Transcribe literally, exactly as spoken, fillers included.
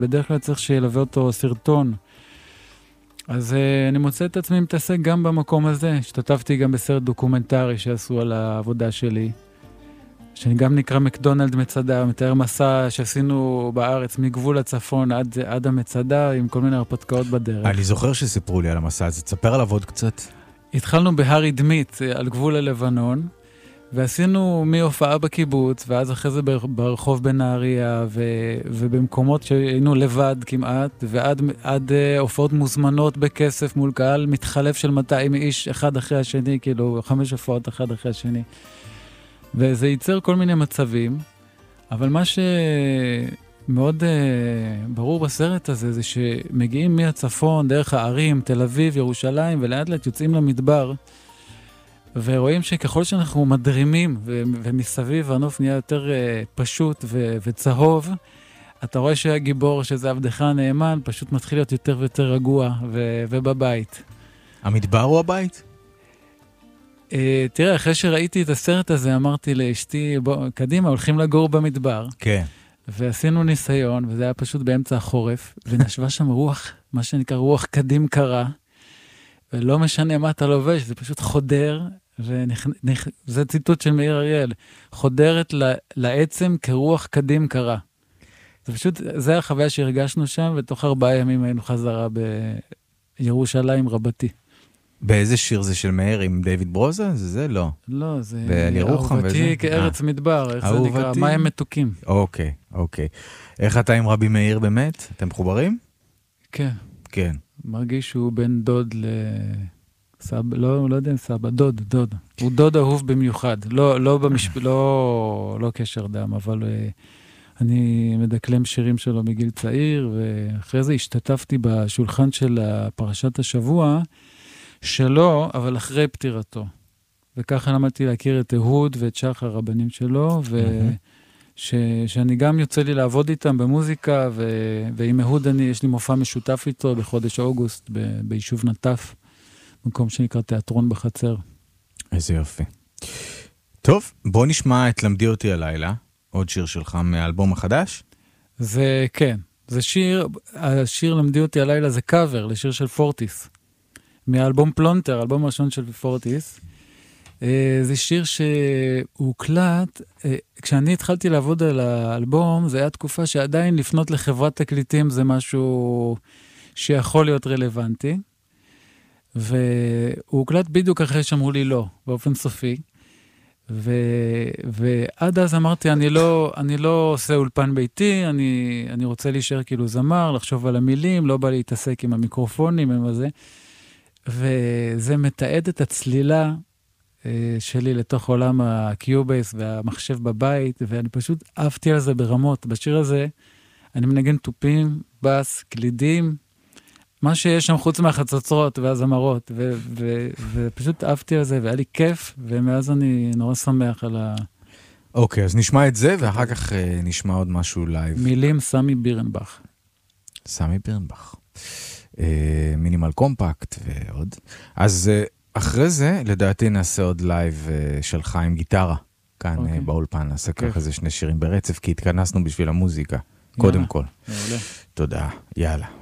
בדרך כלל צריך שילווה אותו סרטון. אז uh, אני מוצא את עצמי מתעסק גם במקום הזה. השתתפתי גם בסרט דוקומנטרי שעשו על העבודה שלי, שגם נקרא מקדונלד מצדה, מתאר מסע שעשינו בארץ מגבול הצפון עד, עד המצדה, עם כל מיני הרפתקאות בדרך. אני זוכר שסיפרו לי על המסע הזה, תספר עליו עוד קצת. התחלנו בהרי דמית, על גבול הלבנון, ועשינו מהופעה בקיבוץ, ואז אחרי זה ברחוב בנהריה, ו, ובמקומות שהיינו לבד כמעט, ועד עד, uh, הופעות מוזמנות בכסף מול קהל, מתחלף של מאתיים איש אחד אחרי השני, כאילו חמש הופעות אחד אחרי השני. וזה ייצר כל מיני מצבים, אבל מה שמאוד uh, ברור בסרט הזה, זה שמגיעים מהצפון, דרך הערים, תל אביב, ירושלים, ולאט לאט יוצאים למדבר, ורואים שככל שאנחנו מדרימים, ו- ומסביב הנוף נהיה יותר uh, פשוט ו- וצהוב, אתה רואה שהגיבור, שזה עבדך הנאמן, פשוט מתחיל להיות יותר ויותר רגוע ו- ובבית. המדבר הוא הבית? Uh, תראה, אחרי שראיתי את הסרט הזה, אמרתי לאשתי, בוא, קדימה, הולכים לגור במדבר. כן. ועשינו ניסיון, וזה היה פשוט באמצע החורף, ונשבה שם רוח, מה שנקרא רוח קדים קרה, ולא משנה מה אתה לובש, זה פשוט חודר, וזה ציטוט של מאיר אריאל, חודרת לעצם כרוח קדים קרה. זה פשוט, זה החוויה שהרגשנו שם, ותוך ארבעה ימים היינו חזרה בירושלים רבתי. באיזה שיר זה של מאיר עם דיוויד ברוזה? זה זה? לא. לא, זה אהובתי כארץ מדבר, איך זה נקרא? מים מתוקים. אוקיי, אוקיי. איך אתה עם רבי מאיר באמת? אתם מחוברים? כן. כן. מרגיש שהוא בן דוד לסבא, לא, לא יודע אם סבא, דוד, דוד. הוא דוד אהוב במיוחד. לא, לא במשפ... לא, לא קשר דם, אבל אני מדקלם שירים שלו מגיל צעיר, ואחרי זה השתתפתי בשולחן של פרשת השבוע, שלו, אבל אחרי פטירתו. וככה למדתי להכיר את אהוד ואת שחר הרבנים שלו, ושאני גם יוצא לי לעבוד איתם במוזיקה, ו... ועם אהוד אני, יש לי מופע משותף איתו בחודש אוגוסט, ב... ביישוב נטף, מקום שנקרא תיאטרון בחצר. איזה יופי. טוב, בוא נשמע את למדי אותי הלילה, עוד שיר שלך מהאלבום החדש. זה, כן, זה שיר, השיר למדי אותי הלילה זה קאבר לשיר של פורטיס. מהאלבום פלונטר, אלבום הראשון של פורטיס. זה שיר שהוקלט, כשאני התחלתי לעבוד על האלבום, זה היה תקופה שעדיין לפנות לחברת תקליטים זה משהו שיכול להיות רלוונטי, והוא הוקלט בדיוק אחרי שאמרו לי לא, באופן סופי, ו... ועד אז אמרתי, אני לא, אני לא עושה אולפן ביתי, אני, אני רוצה להישאר כאילו זמר, לחשוב על המילים, לא בא להתעסק עם המיקרופונים, עם הזה, וזה מתעד את הצלילה אה, שלי לתוך עולם הקיובייס והמחשב בבית, ואני פשוט אהבתי על זה ברמות. בשיר הזה אני מנגן טופים, בס, קלידים, מה שיש שם חוץ מהחצוצרות והזמרות, ו- ו- ופשוט אהבתי על זה, והיה לי כיף, ומאז אני נורא שמח על ה... אוקיי, אז נשמע את זה, ואחר כך אה, נשמע עוד משהו לייב. מילים סמי בירנבך. סמי בירנבך. אה, מינימל קומפקט ועוד. אז אה, אחרי זה, לדעתי נעשה עוד לייב אה, שלך עם גיטרה, כאן okay. אה, באולפן, נעשה okay. ככה איזה שני שירים ברצף, כי התכנסנו בשביל המוזיקה, יאללה. קודם כל. יאללה. תודה, יאללה.